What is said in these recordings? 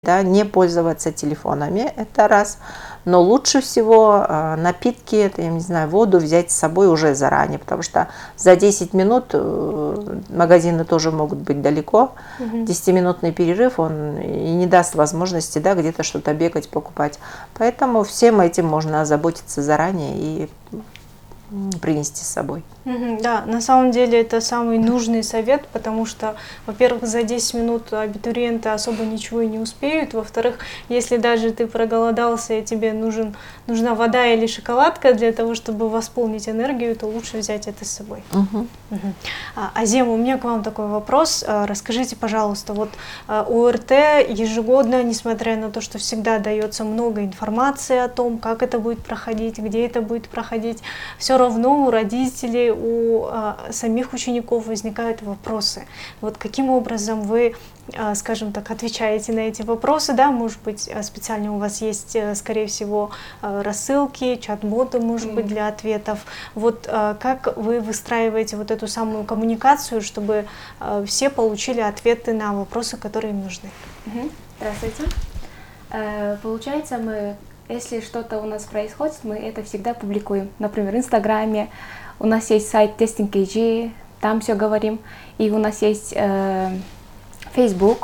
Да, не пользоваться телефонами, это раз. Но лучше всего напитки, это, я не знаю, воду взять с собой уже заранее, потому что за 10 минут магазины тоже могут быть далеко. 10-минутный перерыв, он и не даст возможности, да, где-то что-то бегать, покупать. Поэтому всем этим можно озаботиться заранее и принести с собой. Да, на самом деле это самый нужный совет, потому что, во-первых, за 10 минут абитуриенты особо ничего и не успеют, во-вторых, если даже ты проголодался и тебе нужна вода или шоколадка для того, чтобы восполнить энергию, то лучше взять это с собой. Азем, у меня к вам такой вопрос. Расскажите, пожалуйста, вот ОРТ ежегодно, несмотря на то, что всегда дается много информации о том, как это будет проходить, где это будет проходить, все равно у родителей, у самих учеников возникают вопросы. Вот каким образом вы, скажем так, отвечаете на эти вопросы, да, может быть, специально у вас есть, скорее всего, рассылки, чат-боты, может быть, для ответов. Вот как вы выстраиваете вот эту самую коммуникацию, чтобы все получили ответы на вопросы, которые им нужны? Здравствуйте. Получается, если что-то у нас происходит, мы это всегда публикуем. Например, в Инстаграме. У нас есть сайт Testing.kg, там все говорим. И у нас есть Facebook.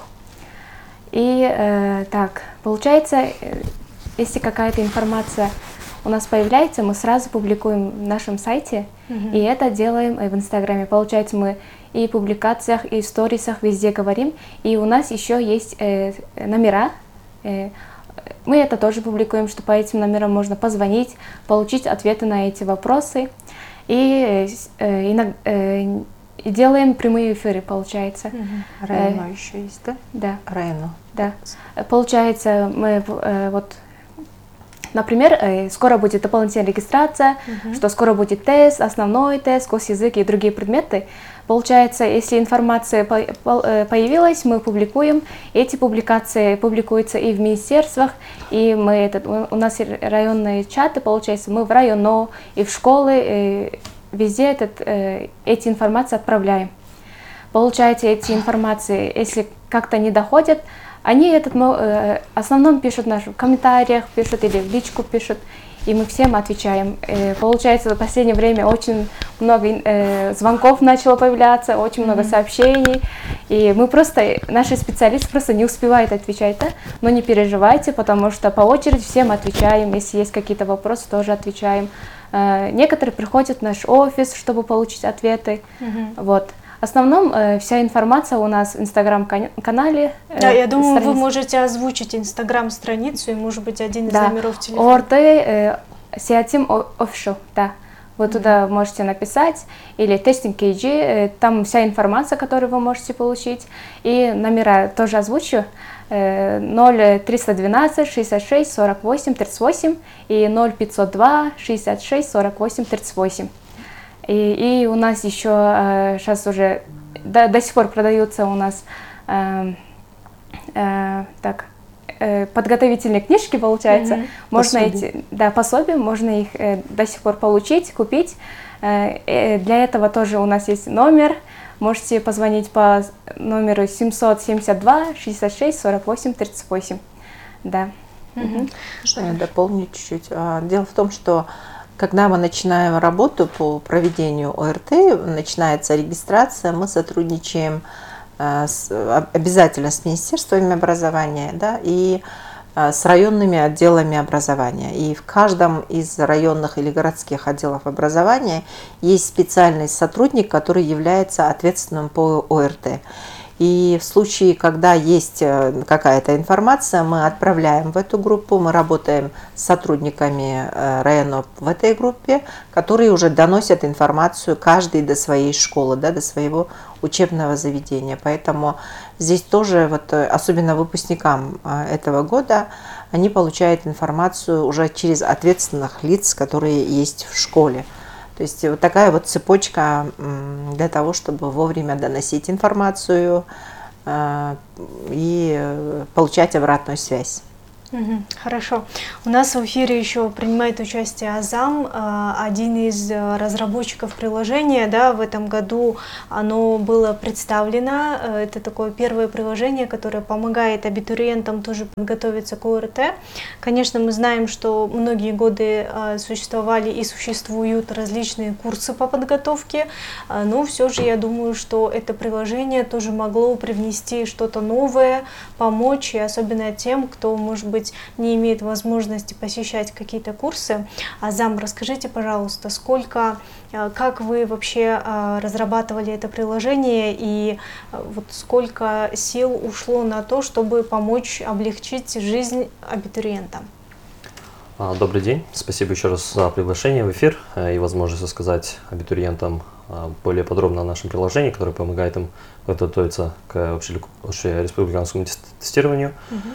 И так, получается, если какая-то информация у нас появляется, мы сразу публикуем на нашем сайте. И это делаем в Инстаграме. Получается, мы и в публикациях, и в сторисах везде говорим. И у нас еще есть номера. Мы это тоже публикуем, что по этим номерам можно позвонить, получить ответы на эти вопросы. И делаем прямые эфиры, получается. Райно еще есть, да? Да. Райно. Да. Получается, мы вот, например, скоро будет дополнительная регистрация, что скоро будет тест, основной тест, госязык и другие предметы. Получается, если информация появилась, мы публикуем. Эти публикации публикуются и в министерствах, и у нас районные чаты, получается, мы в районо и в школы везде эти информации отправляем. Получается, эти информации, если как-то не доходят, они в основном пишут в комментариях, пишут или в личку пишут, и мы всем отвечаем. Получается, в последнее время очень много звонков начало появляться, очень много сообщений, и наши специалисты просто не успевают отвечать, да? Но не переживайте, потому что по очереди всем отвечаем, если есть какие-то вопросы, тоже отвечаем. Некоторые приходят в наш офис, чтобы получить ответы, вот. В основном вся информация у нас в Инстаграм-канале. Да, я думаю, вы можете озвучить Инстаграм-страницу и, может быть, один из номеров телефона. ОРТ Сеатим Official, да. Вы туда можете написать, или Testing.kg, там вся информация, которую вы можете получить. И номера тоже озвучу. 0312 66 48 38 и 0502 66 48 38. И у нас еще сейчас уже до сих пор продаются у нас подготовительные книжки, получается. Можно пособия, можно их до сих пор получить, купить. Для этого тоже у нас есть номер. Можете позвонить по номеру 772 66 48 38. Да. Я дополню чуть-чуть. Дело в том, что когда мы начинаем работу по проведению ОРТ, начинается регистрация, мы сотрудничаем обязательно с министерствами образования, да, и с районными отделами образования. И в каждом из районных или городских отделов образования есть специальный сотрудник, который является ответственным по ОРТ. И в случае, когда есть какая-то информация, мы отправляем в эту группу, мы работаем с сотрудниками района в этой группе, которые уже доносят информацию каждый до своей школы, да, до своего учебного заведения. Поэтому здесь тоже, вот, особенно выпускникам этого года, они получают информацию уже через ответственных лиц, которые есть в школе. То есть вот такая вот цепочка для того, чтобы вовремя доносить информацию и получать обратную связь. Хорошо. У нас в эфире еще принимает участие Азам, один из разработчиков приложения. Да, в этом году оно было представлено. Это такое первое приложение, которое помогает абитуриентам тоже подготовиться к ОРТ. Конечно, мы знаем, что многие годы существовали и существуют различные курсы по подготовке, но все же я думаю, что это приложение тоже могло привнести что-то новое, помочь, и особенно тем, кто, может быть, не имеет возможности посещать какие-то курсы. Азам, расскажите, пожалуйста, как вы вообще разрабатывали это приложение и вот сколько сил ушло на то, чтобы помочь облегчить жизнь абитуриентам? Добрый день, спасибо еще раз за приглашение в эфир и возможность рассказать абитуриентам более подробно о нашем приложении, которое помогает им готовиться к общереспубликанскому тестированию.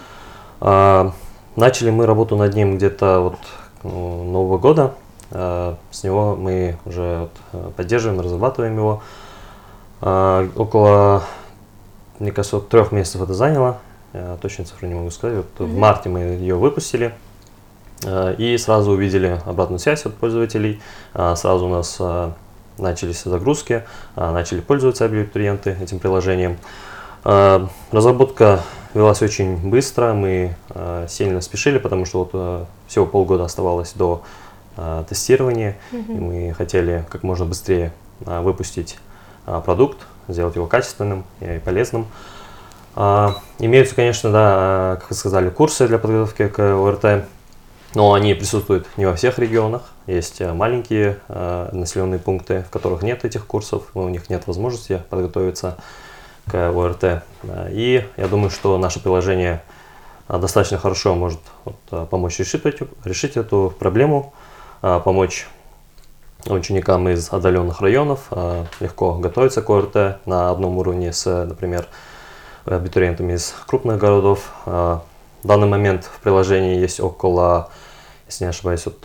Начали мы работу над ним где-то вот Нового года. С него мы уже поддерживаем, разрабатываем его. Около, мне кажется, 3 месяцев это заняло. Точно цифру не могу сказать. Вот в марте мы ее выпустили и сразу увидели обратную связь от пользователей. Сразу у нас начались загрузки, начали пользоваться абитуриенты этим приложением. Разработка велась очень быстро, мы сильно спешили, потому что вот всего полгода оставалось до тестирования, и мы хотели как можно быстрее выпустить продукт, сделать его качественным и полезным. Имеются, конечно, да, как вы сказали, курсы для подготовки к ОРТ, но они присутствуют не во всех регионах. Есть маленькие населенные пункты, в которых нет этих курсов, у них нет возможности подготовиться к ОРТ. И я думаю, что наше приложение достаточно хорошо может помочь решить эту проблему, помочь ученикам из отдаленных районов легко готовиться к ОРТ на одном уровне с, например, абитуриентами из крупных городов. В данный момент в приложении есть около, если не ошибаюсь, от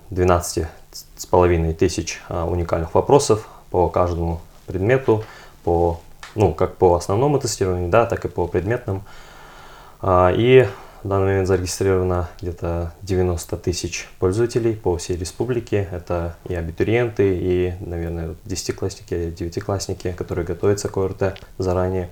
12,5 тысяч уникальных вопросов по каждому предмету, как по основному тестированию, да, так и по предметным. И в данный момент зарегистрировано где-то 90 тысяч пользователей по всей республике. Это и абитуриенты, и, наверное, 10-классники, 9-классники, которые готовятся к ОРТ заранее.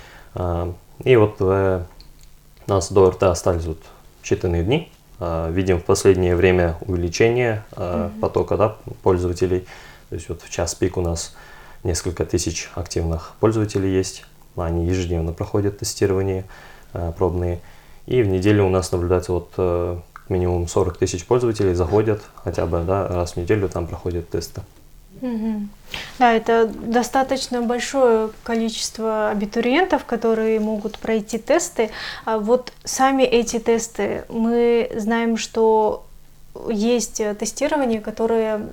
И вот у нас до ОРТ остались вот считанные дни. Видим в последнее время увеличение потока, да, пользователей. То есть вот в час пик у нас несколько тысяч активных пользователей есть. Они ежедневно проходят тестирование пробные. И в неделю у нас наблюдается вот минимум 40 тысяч пользователей заходят хотя бы, да, раз в неделю там проходят тесты. Да, это достаточно большое количество абитуриентов, которые могут пройти тесты. А вот сами эти тесты, мы знаем, что есть тестирование, которое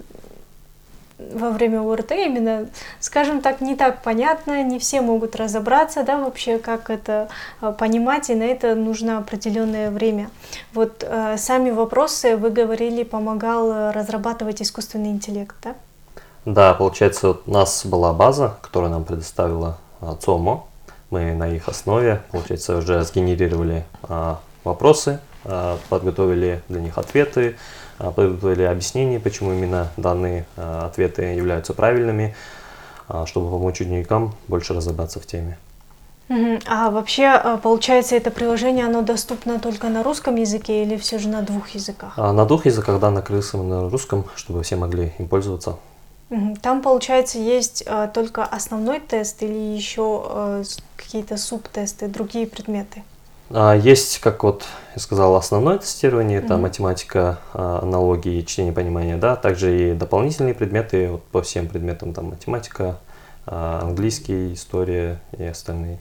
во время ОРТ именно, скажем так, не так понятно, не все могут разобраться, да, вообще, как это понимать, и на это нужно определенное время. Вот сами вопросы, вы говорили, помогал разрабатывать искусственный интеллект, да? Да, получается, у нас была база, которую нам предоставила ЦОМО. Мы на их основе, получается, уже сгенерировали вопросы, подготовили для них ответы, подготовили объяснение, почему именно данные ответы являются правильными, чтобы помочь ученикам больше разобраться в теме. А вообще, получается, это приложение, оно доступно только на русском языке или все же на 2 языках? На 2 языках, да, на крымском и на русском, чтобы все могли им пользоваться. Там, получается, есть только основной тест или еще какие-то субтесты, другие предметы? Есть, как вот я сказал, основное тестирование, это математика, аналогии, чтение, понимание, да, также и дополнительные предметы, вот по всем предметам, там математика, английский, история и остальные.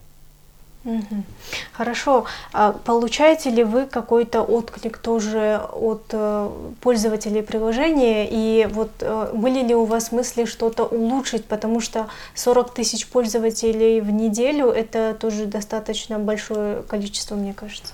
Хорошо. Получаете ли вы какой-то отклик тоже от пользователей приложения? И вот были ли у вас мысли что-то улучшить? Потому что 40 тысяч пользователей в неделю – это тоже достаточно большое количество, мне кажется.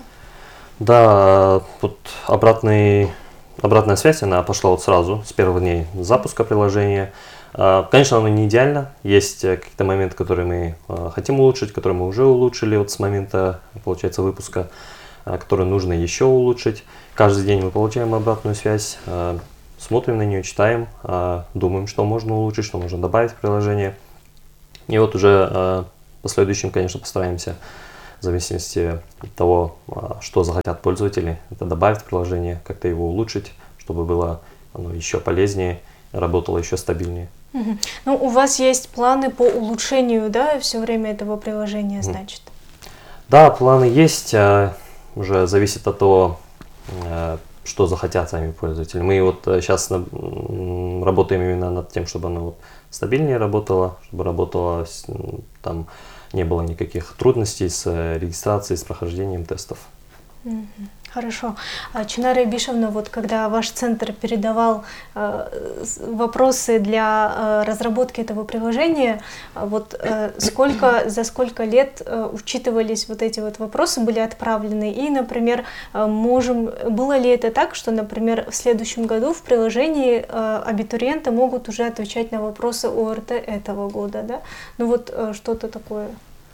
Да, вот обратная связь, она пошла вот сразу, с первых дней запуска приложения. Конечно, оно не идеально, есть какие-то моменты, которые мы хотим улучшить, которые мы уже улучшили вот с момента, получается, выпуска. которые нужно еще улучшить. Каждый день мы получаем обратную связь, смотрим на нее, читаем, думаем, что можно улучшить, что можно добавить в приложение. И вот уже в последующем, конечно, постараемся, в зависимости от того, что захотят пользователи, это добавить в приложение, как-то его улучшить, чтобы было оно еще полезнее, работало еще стабильнее. Ну, у вас есть планы по улучшению, да, все время этого приложения, значит? Да, планы есть, уже зависит от того, что захотят сами пользователи. Мы вот сейчас работаем именно над тем, чтобы оно вот стабильнее работало, чтобы работало, там не было никаких трудностей с регистрацией, с прохождением тестов. Хорошо. Чинара Ибишевна, вот когда ваш центр передавал вопросы для разработки этого приложения, вот за сколько лет учитывались вот эти вот вопросы, были отправлены? И, например, было ли это так, что, например, в следующем году в приложении абитуриенты могут уже отвечать на вопросы ОРТ этого года, да? Ну вот что-то такое.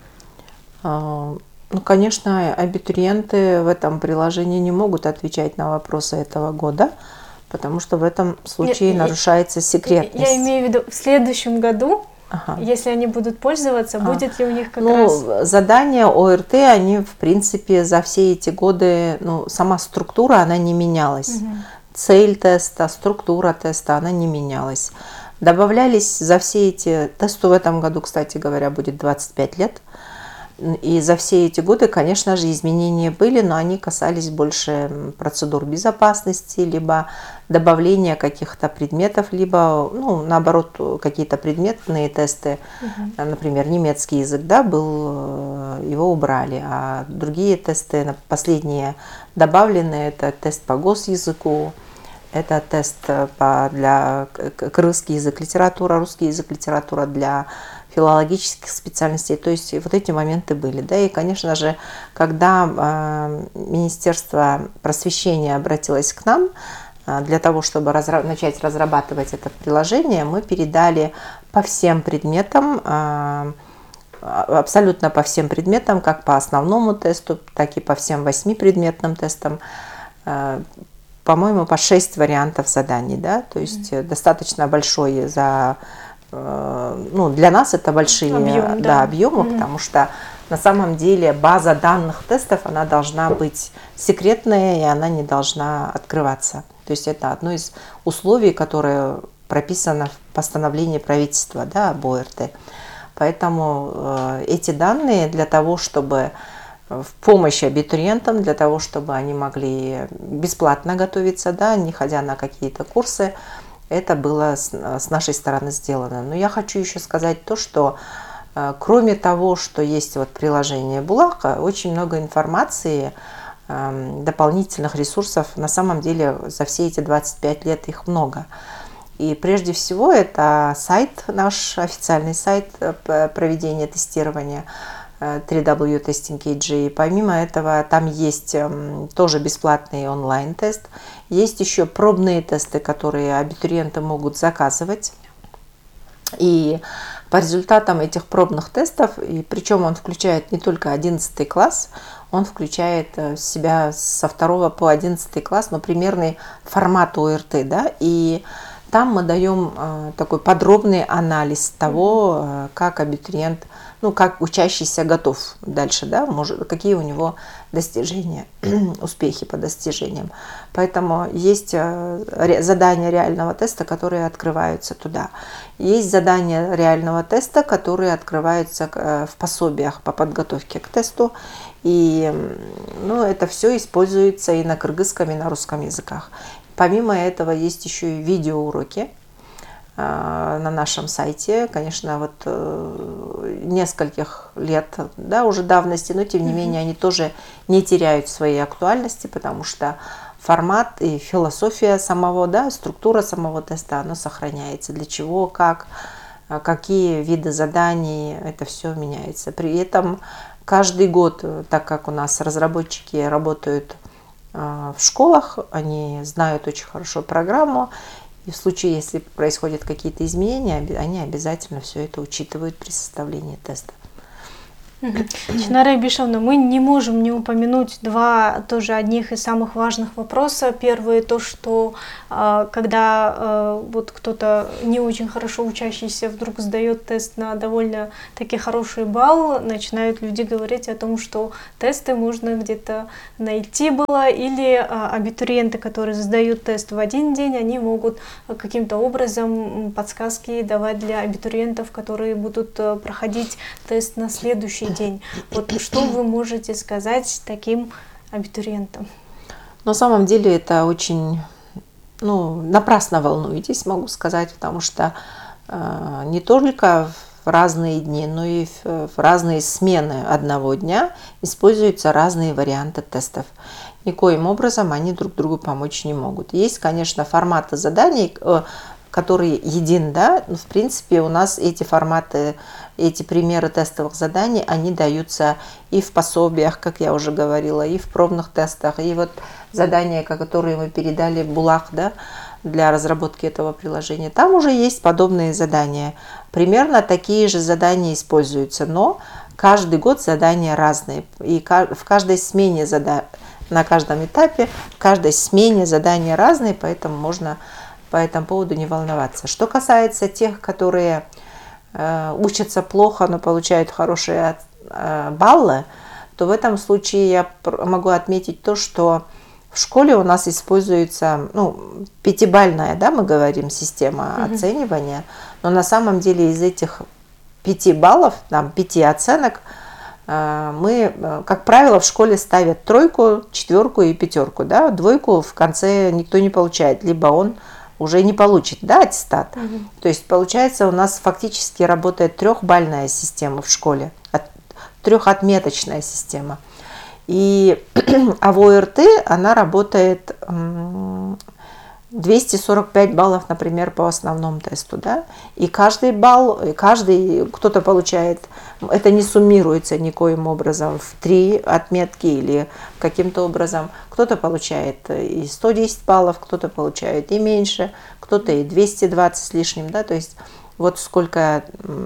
Ну, конечно, абитуриенты в этом приложении не могут отвечать на вопросы этого года, потому что в этом случае нарушается секретность. Я имею в виду, в следующем году, если они будут пользоваться, будет ли у них как раз... Задания ОРТ, они, в принципе, за все эти годы, сама структура, она не менялась. Цель теста, структура теста, она не менялась. Добавлялись за все эти... Тесту в этом году, кстати говоря, будет 25 лет. И за все эти годы, конечно же, изменения были, но они касались больше процедур безопасности, либо добавления каких-то предметов, либо, наоборот, какие-то предметные тесты. Например, немецкий язык, да, его убрали, а другие тесты, последние добавлены, это тест по госязыку, это тест для крымский язык, литература, русский язык, литература для филологических специальностей, то есть вот эти моменты были. Да, и, конечно же, когда Министерство просвещения обратилось к нам для того, чтобы начать разрабатывать это приложение, мы передали по всем предметам, абсолютно по всем предметам, как по основному тесту, так и по всем 8 предметным тестам, по-моему, по 6 вариантов заданий. Да? То есть достаточно большой для нас это большие объемы, потому что на самом деле база данных тестов, она должна быть секретная, и она не должна открываться. То есть это одно из условий, которое прописано в постановлении правительства, да, об ОРТ. Поэтому эти данные для того, чтобы в помощь абитуриентам, для того, чтобы они могли бесплатно готовиться, да, не ходя на какие-то курсы, это было с нашей стороны сделано. Но я хочу еще сказать то, что кроме того, что есть вот приложение Булака, очень много информации, дополнительных ресурсов. На самом деле за все эти 25 лет их много. И прежде всего это сайт, наш официальный сайт проведения тестирования www.testing.kg. Помимо этого, там есть тоже бесплатный онлайн-тест. Есть еще пробные тесты, которые абитуриенты могут заказывать. И по результатам этих пробных тестов, и причем он включает не только 11 класс, он включает в себя со 2 по 11 класс, но примерный формат ОРТ, да, и там мы даем такой подробный анализ того, как абитуриент, как учащийся готов дальше, да, какие у него достижения, успехи по достижениям. Поэтому есть задания реального теста, которые открываются туда. Есть задания реального теста, которые открываются в пособиях по подготовке к тесту. И это все используется и на кыргызском, и на русском языках. Помимо этого есть еще и видеоуроки на нашем сайте, конечно, вот нескольких лет, да, уже давности, но тем не менее они тоже не теряют своей актуальности, потому что формат и философия самого, да, структура самого теста, она сохраняется. Для чего, как, какие виды заданий, это все меняется. При этом каждый год, так как у нас разработчики работают в школах, они знают очень хорошо программу, и в случае, если происходят какие-то изменения, они обязательно все это учитывают при составлении теста. Чинара Ибишевна, мы не можем не упомянуть два тоже одних из самых важных вопроса. Первый то, что когда вот кто-то не очень хорошо учащийся вдруг сдает тест на довольно-таки хороший балл, начинают люди говорить о том, что тесты можно где-то найти было, или абитуриенты, которые сдают тест в один день, они могут каким-то образом подсказки давать для абитуриентов, которые будут проходить тест на следующий день. Вот что вы можете сказать таким абитуриентам? На самом деле это очень, напрасно волнуетесь, могу сказать, потому что не только в разные дни, но и в разные смены одного дня используются разные варианты тестов. Никоим образом они друг другу помочь не могут. Есть, конечно, форматы заданий, которые един, да, но в принципе у нас эти форматы, эти примеры тестовых заданий, они даются и в пособиях, как я уже говорила, и в пробных тестах, и вот задания, которые мы передали в Булах, да, для разработки этого приложения. Там уже есть подобные задания. Примерно такие же задания используются, но каждый год задания разные. И в каждой смене на каждом этапе, в каждой смене задания разные, поэтому можно по этому поводу не волноваться. Что касается тех, которые учатся плохо, но получают хорошие баллы, то в этом случае я могу отметить то, что в школе у нас используется пятибалльная, да, мы говорим, система оценивания, но на самом деле из этих 5 баллов, 5 оценок, мы, как правило, в школе ставят 3, 4 и 5, да, 2 в конце никто не получает, либо он уже не получит, да, аттестат. То есть, получается, у нас фактически работает 3-бальная система в школе, 3-отметочная система. А в ОРТ она работает 245 баллов, например, по основному тесту, да, и каждый балл, кто-то получает, это не суммируется никоим образом в 3 отметки или каким-то образом, кто-то получает и 110 баллов, кто-то получает и меньше, кто-то и 220 с лишним, да, то есть вот сколько,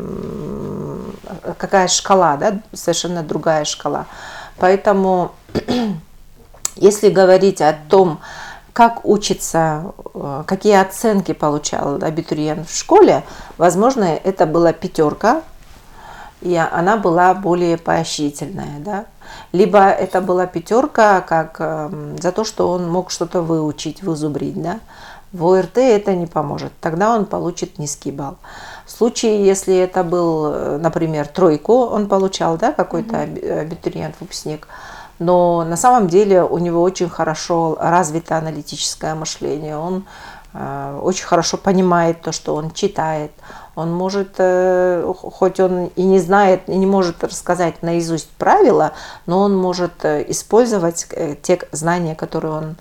какая шкала, да, совершенно другая шкала. Поэтому, если говорить о том, как учится, какие оценки получал абитуриент в школе, возможно, это была 5, и она была более поощрительная, да? Либо это была 5 как за то, что он мог что-то выучить, вызубрить, да? В ОРТ это не поможет, тогда он получит низкий балл. В случае, если это был, например, 3 он получал, да, какой-то абитуриент, выпускник, но на самом деле у него очень хорошо развито аналитическое мышление, он очень хорошо понимает то, что он читает, он может, хоть он и не знает, и не может рассказать наизусть правила, но он может использовать те знания, которые он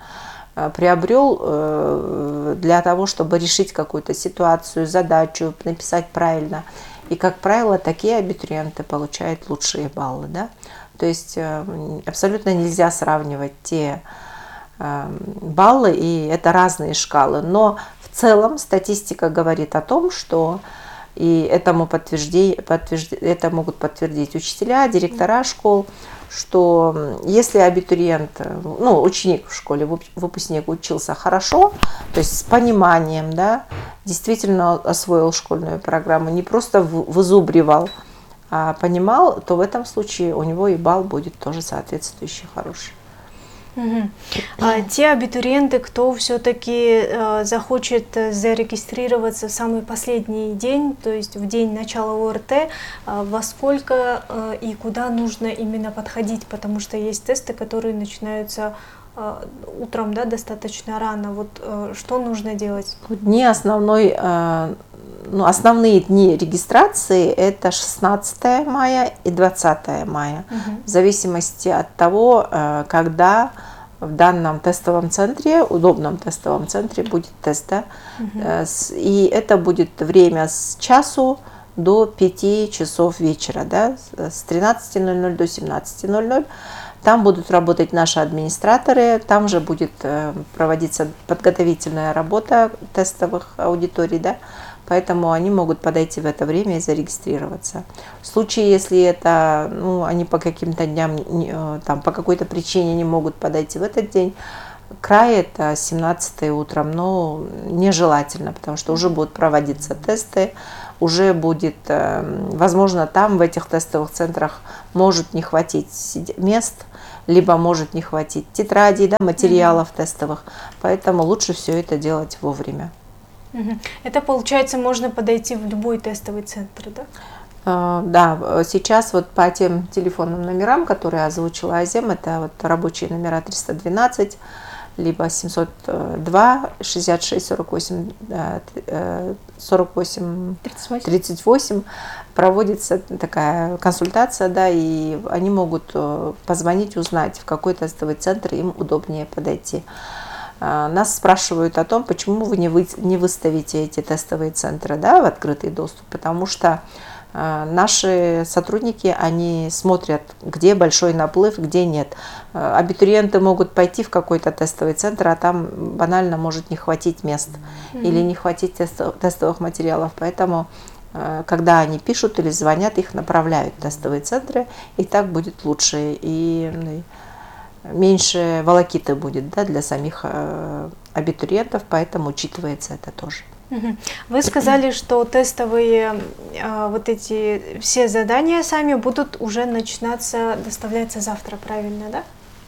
приобрел для того, чтобы решить какую-то ситуацию, задачу, написать правильно. И, как правило, такие абитуриенты получают лучшие баллы, да? То есть абсолютно нельзя сравнивать те баллы, и это разные шкалы. Но в целом статистика говорит о том, что и это могут подтвердить учителя, директора школ, что если абитуриент, ученик в школе, выпускник учился хорошо, то есть с пониманием, да, действительно освоил школьную программу, не просто вызубривал, а понимал, то в этом случае у него и балл будет тоже соответствующий хороший. А те абитуриенты, кто все-таки захочет зарегистрироваться в самый последний день, то есть в день начала ОРТ, во сколько и куда нужно именно подходить, потому что есть тесты, которые начинаются утром, да, достаточно рано. Вот что нужно делать? Основные дни регистрации это 16 мая и 20 мая, в зависимости от того, когда в данном тестовом центре, удобном тестовом центре будет тест. Да? И это будет время с часу до 5 часов вечера, да? С 13:00 до 17:00. Там будут работать наши администраторы, там же будет проводиться подготовительная работа тестовых аудиторий, да? поэтому они могут подойти в это время и зарегистрироваться. В случае, если это, они по каким-то дням, там, по какой-то причине не могут подойти в этот день, край это 17 утром, но нежелательно, потому что уже будут проводиться тесты, уже будет, возможно, там в этих тестовых центрах может не хватить мест, либо может не хватить тетрадей, да, материалов тестовых, поэтому лучше все это делать вовремя. Это, получается, можно подойти в любой тестовый центр, да? Да, сейчас вот по тем телефонным номерам, которые озвучила Азем, это вот рабочие номера 312, либо 702 66 48 48 38, проводится такая консультация, да, и они могут позвонить, узнать, в какой тестовый центр им удобнее подойти. Нас спрашивают о том, почему вы не выставите эти тестовые центры, да, в открытый доступ, потому что наши сотрудники, они смотрят, где большой наплыв, где нет. Абитуриенты могут пойти в какой-то тестовый центр, а там банально может не хватить мест или не хватить тестовых материалов. Поэтому, когда они пишут или звонят, их направляют в тестовые центры, и так будет лучше, и меньше волокиты будет, да, для самих абитуриентов, поэтому учитывается это тоже. Вы сказали, что тестовые вот эти все задания сами будут уже начинаться, доставляться завтра, правильно, да?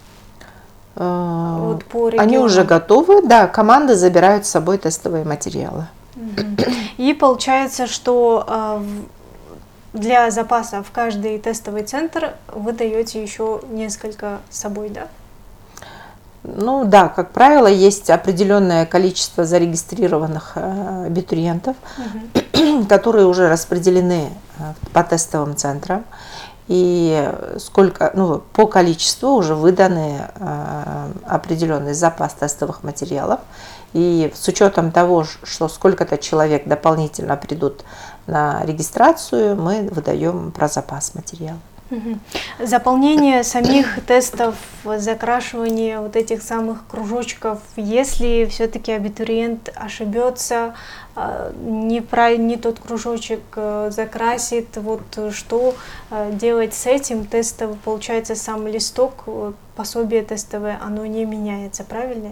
Вот по регионам. Они уже готовы, да, команды забирают с собой тестовые материалы. И получается, что для запаса в каждый тестовый центр вы даете еще несколько с собой, да? Ну да, как правило, есть определенное количество зарегистрированных абитуриентов, которые уже распределены по тестовым центрам. И по количеству уже выданы определенный запас тестовых материалов. И с учетом того, что сколько-то человек дополнительно придут на регистрацию, мы выдаем про запас материалов. Заполнение самих тестов, закрашивание вот этих самых кружочков, если все-таки абитуриент ошибется, не тот кружочек закрасит, вот что делать с этим тестом? Получается, сам листок, пособие тестовое, оно не меняется, правильно?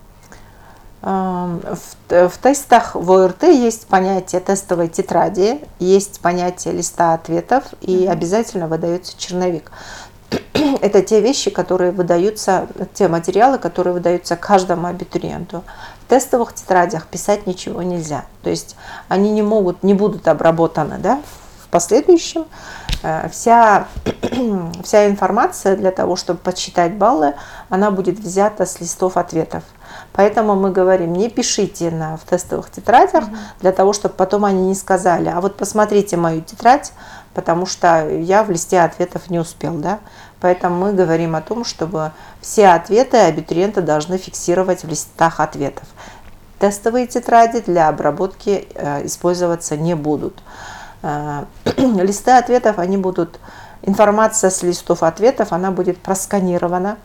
В тестах в ОРТ есть понятие тестовой тетради, есть понятие листа ответов и обязательно выдается черновик. Это те вещи, которые выдаются, те материалы, которые выдаются каждому абитуриенту. В тестовых тетрадях писать ничего нельзя, то есть они не будут обработаны, да, в последующем. Вся информация для того, чтобы подсчитать баллы, она будет взята с листов ответов. Поэтому мы говорим, не пишите в тестовых тетрадях, для того, чтобы потом они не сказали, а вот посмотрите мою тетрадь, потому что я в листе ответов не успел. Да? Поэтому мы говорим о том, чтобы все ответы абитуриенты должны фиксировать в листах ответов. Тестовые тетради для обработки использоваться не будут. Листы ответов, они будут, информация с листов ответов, она будет просканирована,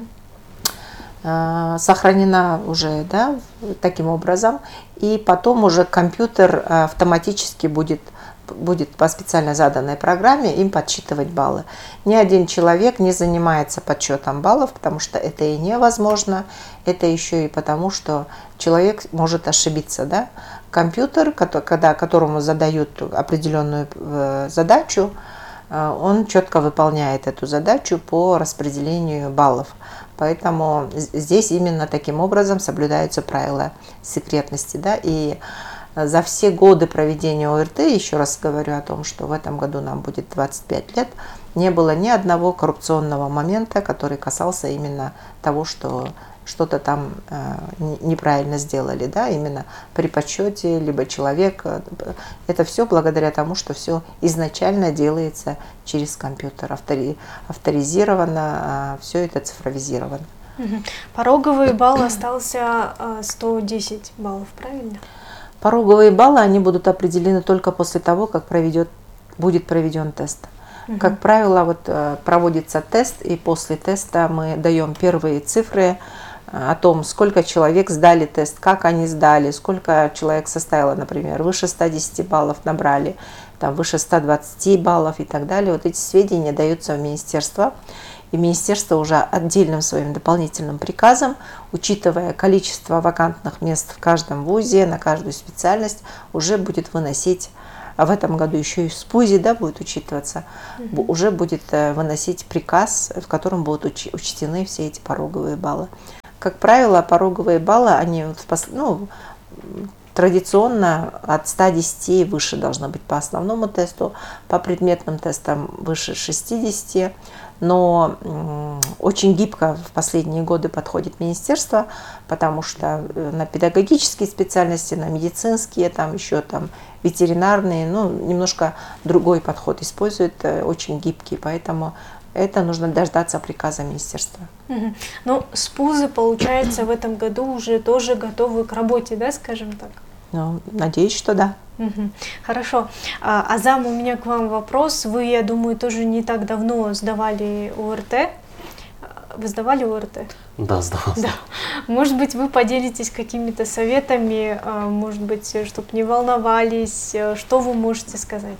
сохранена уже, да, таким образом, и потом уже компьютер автоматически будет по специально заданной программе им подсчитывать баллы. Ни один человек не занимается подсчетом баллов, потому что это и невозможно, это еще и потому, что человек может ошибиться, да. Компьютер, которому задают определенную задачу, он четко выполняет эту задачу по распределению баллов. Поэтому здесь именно таким образом соблюдаются правила секретности. Да? И за все годы проведения ОРТ, еще раз говорю о том, что в этом году нам будет 25 лет, не было ни одного коррупционного момента, который касался именно того, что что-то там неправильно сделали, да, именно при подсчете, либо человек. Это все благодаря тому, что все изначально делается через компьютер, авторизировано, все это цифровизировано. Пороговый балл остался 110 баллов, правильно? Пороговые баллы, они будут определены только после того, как будет проведен тест. Как правило, вот проводится тест, и после теста мы даем первые цифры о том, сколько человек сдали тест, как они сдали, сколько человек составило, например, выше 110 баллов набрали, там, выше 120 баллов и так далее. Вот эти сведения даются в министерство. И министерство уже отдельным своим дополнительным приказом, учитывая количество вакантных мест в каждом вузе, на каждую специальность, уже будет выносить, а в этом году еще и в СПУЗе, да, будет учитываться, уже будет выносить приказ, в котором будут учтены все эти пороговые баллы. Как правило, пороговые баллы, они традиционно от 110 и выше должно быть по основному тесту, по предметным тестам выше 60, но очень гибко в последние годы подходит министерство, потому что на педагогические специальности, на медицинские, там еще там ветеринарные, немножко другой подход используют, очень гибкий, поэтому это нужно дождаться приказа министерства. Ну, СПУЗы, получается, в этом году уже тоже готовы к работе, да, скажем так? Ну, надеюсь, что да. Хорошо. Азам, у меня к вам вопрос. Вы, я думаю, тоже не так давно сдавали ОРТ. Вы сдавали ОРТ? Да, сдавал. Да. Может быть, вы поделитесь какими-то советами, может быть, чтобы не волновались, что вы можете сказать?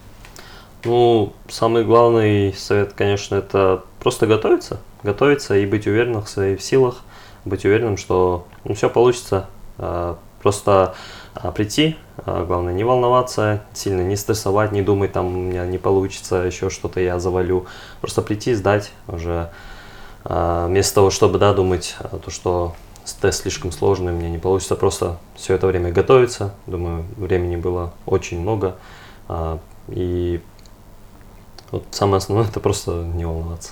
Ну, самый главный совет, конечно, это просто готовиться и быть уверенным в своих силах, быть уверенным, что все получится. Просто прийти, главное не волноваться, сильно не стрессовать, не думать, там у меня не получится, еще что-то я завалю. Просто прийти, сдать уже, вместо того, чтобы думать, что тест слишком сложный, мне не получится, просто все это время готовиться. Думаю, времени было очень много. И вот самое основное, это просто не волноваться.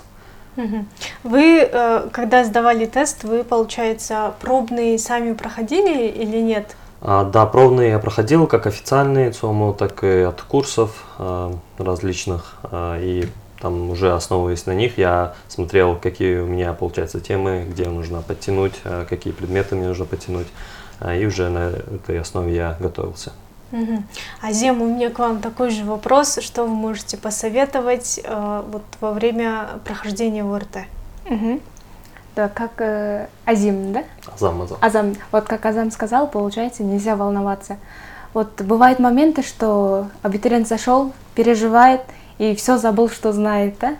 Вы, когда сдавали тест, вы, получается, пробные сами проходили или нет? Да, пробные я проходил, как официальные ЦОМУ, так и от курсов различных. И там уже основываясь на них, я смотрел, какие у меня, получается, темы, где нужно подтянуть, какие предметы мне нужно подтянуть. И уже на этой основе я готовился. Азем, у меня к вам такой же вопрос. Что вы можете посоветовать вот во время прохождения ОРТ? Да, как Азим, да? Азам. Вот как Азам сказал, получается, нельзя волноваться. Вот бывают моменты, что абитуриент зашел, переживает и все забыл, что знает, да?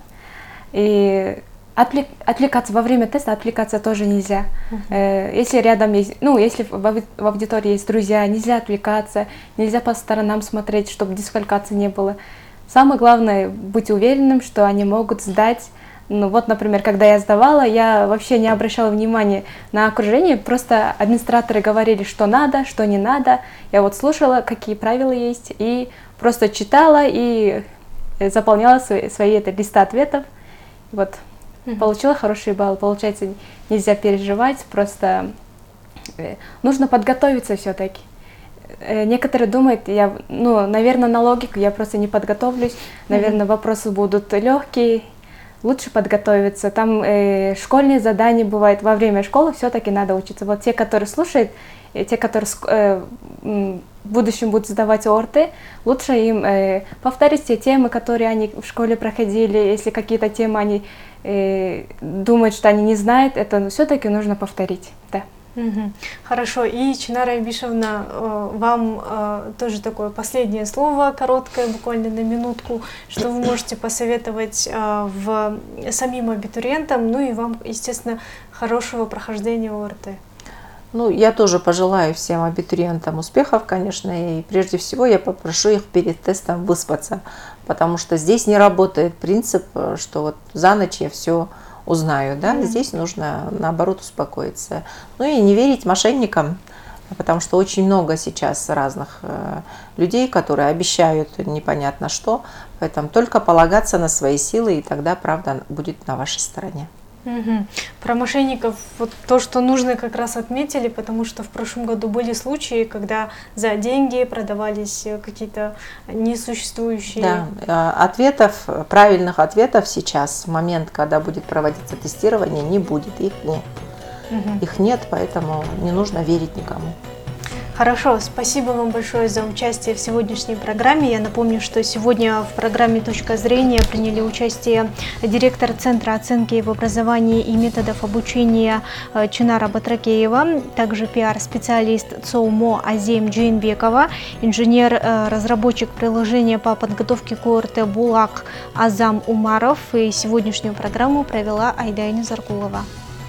И отвлекаться во время теста, отвлекаться тоже нельзя. Если рядом есть, если в аудитории есть друзья, нельзя отвлекаться, нельзя по сторонам смотреть, чтобы дисквалификации не было. Самое главное быть уверенным, что они могут сдать. Вот, например, когда я сдавала, я вообще не обращала внимания на окружение, просто администраторы говорили, что надо, что не надо. Я вот слушала, какие правила есть, и просто читала и заполняла свои листы ответов. Вот. Получила хороший балл. Получается, нельзя переживать, просто нужно подготовиться все-таки. Некоторые думают, наверное, на логику я просто не подготовлюсь, наверное, вопросы будут легкие, лучше подготовиться. Там школьные задания бывают во время школы, все-таки надо учиться. Вот те, которые слушают, те, которые в будущем будут сдавать ОРТ, лучше им повторить те темы, которые они в школе проходили. Если какие-то темы они думают, что они не знают, это все-таки нужно повторить. Да. Хорошо. И, Чинара Айбишевна, вам тоже такое последнее слово, короткое, буквально на минутку, что вы можете посоветовать самим абитуриентам, и вам, естественно, хорошего прохождения ОРТ. Я тоже пожелаю всем абитуриентам успехов, конечно, и прежде всего я попрошу их перед тестом выспаться, потому что здесь не работает принцип, что вот за ночь я все узнаю, да, здесь нужно, наоборот, успокоиться. И не верить мошенникам, потому что очень много сейчас разных людей, которые обещают непонятно что, поэтому только полагаться на свои силы, и тогда правда будет на вашей стороне. Про мошенников вот то, что нужно, как раз отметили, потому что в прошлом году были случаи, когда за деньги продавались какие-то несуществующие... Да, правильных ответов сейчас, в момент, когда будет проводиться тестирование, не будет, их нет. Их нет, поэтому не нужно верить никому. Хорошо, спасибо вам большое за участие в сегодняшней программе. Я напомню, что сегодня в программе «Точка зрения» приняли участие директор Центра оценки в образовании и методов обучения Чынара Батракеева, также пиар-специалист ЦОУМО Азем Джейнбекова, инженер-разработчик приложения по подготовке к ОРТ «Булак» Азам Умаров. И сегодняшнюю программу провела Айдайна Заркулова.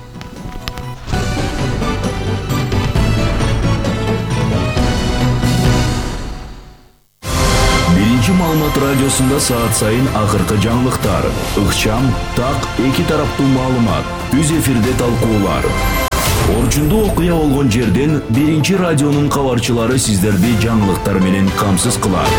Birinci Ma'lumot Radiosunda saat sayın akırkı жаңылыктар, ыкчам, так, эки тараптуу маалымат, үз эфирде талкуулар. Орчундуу окуя болгон жерден Birinci Radionун кабарчылары сиздерди жаңылыктар менен камсыз кылат.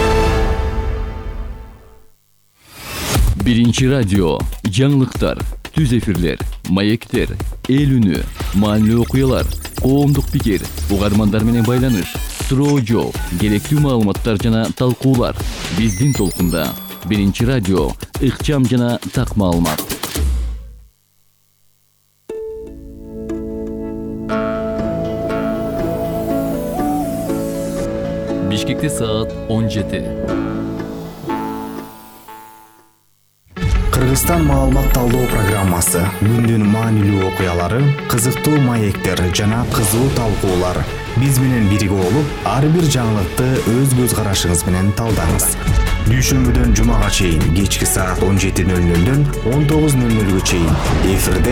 Birinci Radyo, жаңылыктар, түз эфирлер, маектер, эл үнү, маанилүү окуялар, коомдук пикир, угармандар менен байланыш, суроо жооп, керектүү маалыматтар жана талкуулар. Биздин толкунда Birinci Radyo, ыкчам жана так маалымат. Бишкекте саат 17. Кыргызстан маалымат талдоо программасы күндүн маанилүү окуялары, кызыктуу маектер жана кызуу талкуулар. Биз менен бирге болуп, ар бир жаңылыкты өз көз карашыңыз менен талдаңыз. Дүйшөмбүдөн жумага чейин кечки саат 17:00-дөн 19:00-га чейин эфирде